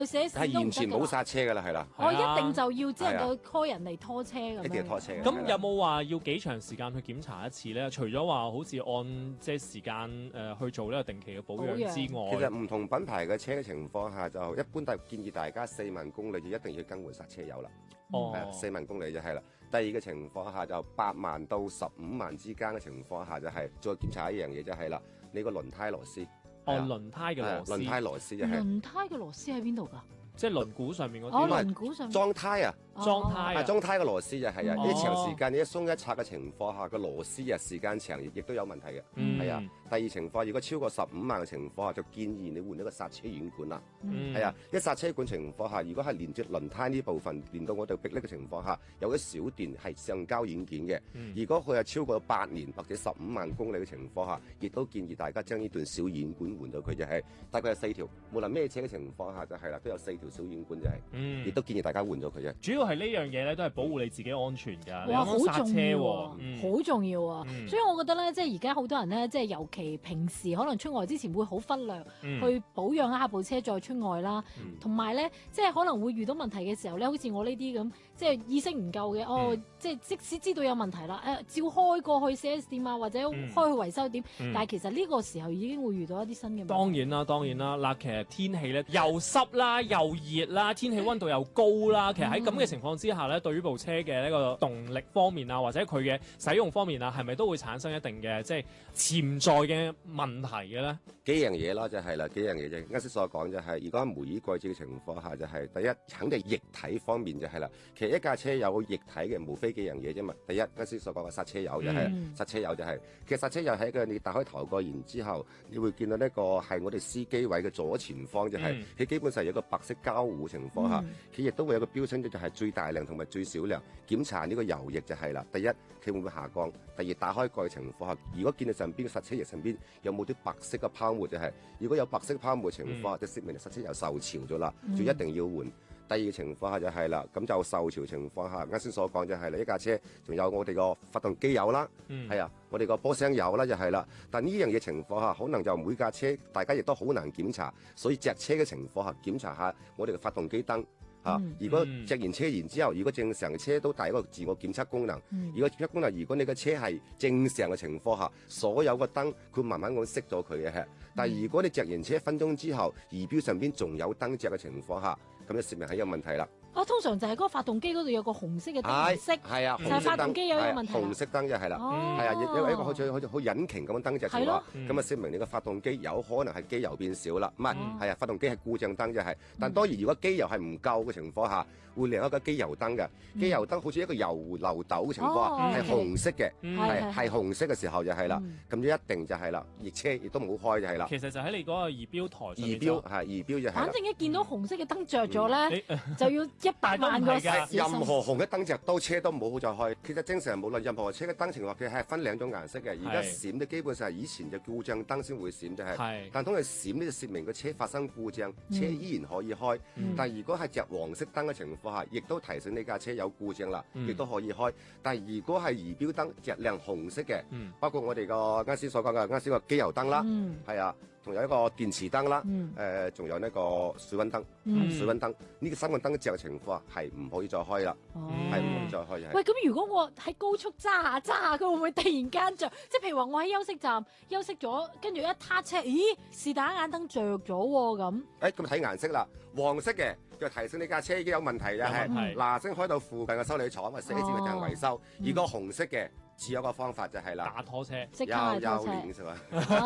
寫係完全冇剎車㗎啦，係啦。 我一定就要只能夠 call 人嚟拖車咁樣。 一定係拖車嘅。 咁有冇話要幾長時間去檢查一次咧？除咗話好似按即係時間去做呢個定期嘅保養之外， 其實唔同品牌嘅車嘅情況下，就一般都係建議大家4萬公里就一定要更換剎車油啦。4萬公里就係啦。第二嘅情況下就8萬到15萬之間嘅情況下就係再檢查一樣嘢就係啦，你個輪胎螺絲。 輪胎嘅螺絲。 輪胎螺絲就係。 輪胎嘅螺絲喺邊度㗎？ 即係輪毂上面嗰啲。 輪毂上面。 裝胎啊！ 裝胎啊！ 裝胎嘅螺絲就係啊！呢長時間你一鬆一拆嘅情況下，個螺絲啊時間長亦都有問題嘅。係啊。第二情況，如果超過15萬嘅情況下，就建議你換一個剎車軟管啦。係啊，一剎車管情況下，如果係連接輪胎呢部分連到我哋迫力嘅情況下，有一小段係橡膠軟件嘅。如果佢係超過8年或者15萬公里嘅情況下，亦都建議大家將呢段小軟管換咗佢，就係大概係4條，無論咩車嘅情況下就係啦，都有4條小軟管就係。亦都建議大家換咗佢啫。 主要係呢樣嘢咧，都係保護你自己安全㗎。 哇，好重要喎， 好重要啊！所以我覺得咧，即係而家好多人咧，即係尤其平時可能出外之前會好忽略去保養一下部車再出外啦。同埋咧，即係可能會遇到問題嘅時候咧，好似我呢啲咁，即係意識唔夠嘅，即係即使知道有問題啦，照開過去 4S 店啊，或者開去維修店，但係其實呢個時候已經會遇到一啲新嘅問題。 當然啦，當然啦。嗱，其實天氣咧又濕啦，又熱啦，天氣溫度又高啦。其實喺咁嘅情況之下咧，對於部車嘅呢個動力方面啊，或者佢嘅使用方面啊，係咪都會產生一定嘅即係潛在嘅問題嘅咧？ 幾樣嘢啦，就係啦，幾樣嘢啫。啱先所講就係，如果梅雨季節嘅情況下，就係第一肯定液體方面就係啦。其實一架車有液體嘅，無非幾樣嘢啫嘛。第一啱先所講嘅剎車油就係剎車油就係，其實剎車油喺個你打開頭蓋然之後，你會見到呢個係我哋司機位嘅左前方就係，佢基本上有一個白色膠糊情況下，佢亦都會有個標籤就係最大量同埋最少量檢查呢個油液就係啦。第一佢會唔會下降？第二打開蓋嘅情況下，如果見到上邊嘅剎車液上邊有冇啲白色嘅泡沫就係，如果有白色泡沫情況下，就説明剎車油受潮咗啦，就一定要換。第二嘅情況下就係啦，咁就受潮情況下，啱先所講就係啦，一架車仲有我哋個發動機油啦，係啊，我哋個波箱油啦就係啦。但呢樣嘢情況下，可能就每架車大家亦都好難檢查，所以隻車嘅情況下檢查下我哋嘅發動機燈。如果隻完車然之後，如果正常嘅車都帶一個自我檢測功能。如果檢測功能，如果你嘅車係正常嘅情況下，所有個燈佢慢慢咁熄咗佢嘅。但係如果你着完車1分鐘之後，儀表上邊仲有燈着嘅情況下，咁就説明係有問題啦。 通常就係嗰個發動機嗰度有個紅色嘅燈色， 係啊， 就係發動機有問題。 紅色燈就係啦，係啊，有一個好似引擎咁樣燈就係話，咁啊説明你個發動機有可能係機油變少啦，唔係，係啊，發動機係故障燈就係。但當然如果機油係唔夠嘅情況下，會另一個機油燈嘅，機油燈好似一個油漏斗嘅情況，係紅色嘅，係紅色嘅時候就係啦，咁就一定就係啦，熱車亦都唔好開就係啦。 其實就喺你嗰個儀表台上面。 儀表就係。 反正一見到紅色嘅燈着咗咧，就要100萬個小心。 任何紅嘅燈着都車都唔好再開。其實正常無論任何車嘅燈情況，佢係分2種顏色嘅。而家閃嘅基本上係以前就故障燈先會閃就係。但通常閃呢就説明個車發生故障，車依然可以開。但係如果係着黃色燈嘅情況下，亦都提醒你架車有故障啦，亦都可以開。但係如果係儀表燈着亮紅色嘅，包括我哋個啱先所講嘅啱先個機油燈啦，係啊。仲有一個電池燈啦，仲有呢個水溫燈，水溫燈呢個3個燈着嘅情況係唔可以再開啦，係唔可以再開嘅。 喂，咁如果我喺高速揸下，佢會唔會突然間着？即係譬如話我喺休息站休息咗，跟住一撻車，咦，是但眼燈着咗喎咁。 咁睇顏色啦，黃色嘅就提醒你架車已經有問題嘅，係嗱聲開到附近嘅修理廠或者4S店進行維修。如果紅色嘅，只有一個方法就係啦， 打拖車， 即刻係拖車， 係嘛？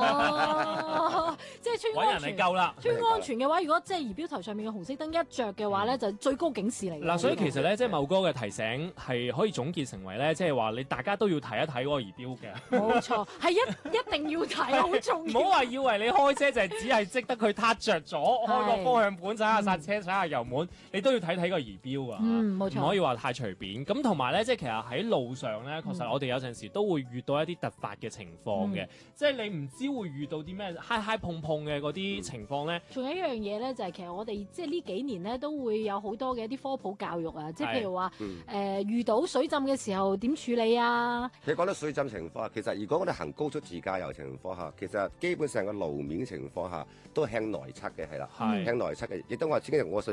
即係出於安全，出於安全嘅話，如果即係儀表台上面嘅紅色燈一着嘅話咧，就最高警示嚟。 嗱，所以其實咧，即係茂哥嘅提醒係可以總結成為咧，即係話你大家都要睇一睇嗰個儀表嘅。 冇錯，係一定要睇，好重要。 唔好話以為你開車就係只係識得佢撻着咗，開個方向盤，踩下剎車，踩下油門，你都要睇睇個儀表啊。 冇錯， 唔可以話太隨便。咁同埋咧，即係其實喺路上咧，確實我哋有陣時都會遇到一啲突發嘅情況嘅，即係你唔知會遇到啲咩嗨嗨碰碰嘅嗰啲情況咧。 仲有一樣嘢咧，就係其實我哋即係呢幾年咧都會有好多嘅一啲科普教育啊，即係譬如話遇到水浸嘅時候點處理啊？ 其實講到水浸情況下，其實如果我哋行高速自駕遊情況下，其實基本上個路面情況下都向內側嘅係啦，向內側嘅，亦都我自己我